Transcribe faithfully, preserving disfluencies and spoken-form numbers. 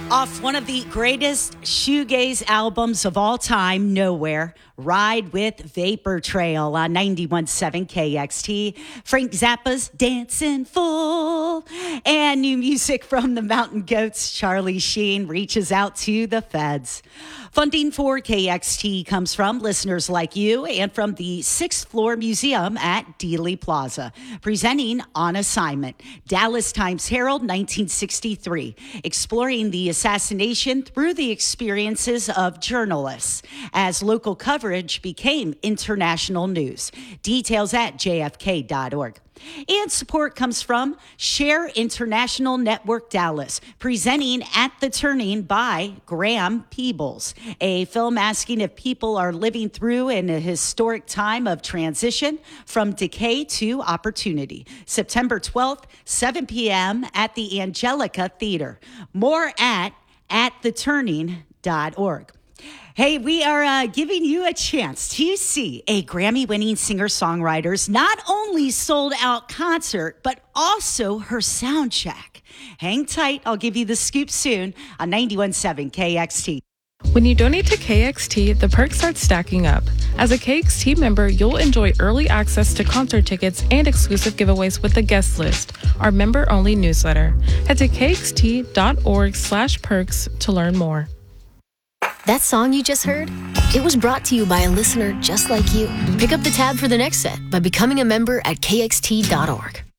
Off one of the greatest shoegaze albums of all time, Nowhere, Ride with Vapor Trail on ninety-one point seven K X T. Frank Zappa's Dancing Fool. And new music from the Mountain Goats, Charlie Sheen, reaches out to the feds. Funding for K X T comes from listeners like you and from the sixth Floor Museum at Dealey Plaza. Presenting On Assignment, Dallas Times-Herald, nineteen sixty-three. Exploring the assassination through the experiences of journalists as local coverage became international news. Details at j f k dot org. And support comes from Share International Network Dallas, presenting At the Turning by Graham Peebles, a film asking if people are living through an historic time of transition from decay to opportunity. September twelfth, seven p.m. at the Angelica Theater. More at at the turning dot org. Hey, we are uh, giving you a chance to see a Grammy-winning singer-songwriter's not only sold-out concert, but also her sound check. Hang tight. I'll give you the scoop soon on ninety-one point seven K X T. When you donate to K X T, the perks start stacking up. As a K X T member, you'll enjoy early access to concert tickets and exclusive giveaways with the guest list, our member-only newsletter. Head to k x t dot org slash perks to learn more. That song you just heard? It was brought to you by a listener just like you. Pick up the tab for the next set by becoming a member at k x t dot org.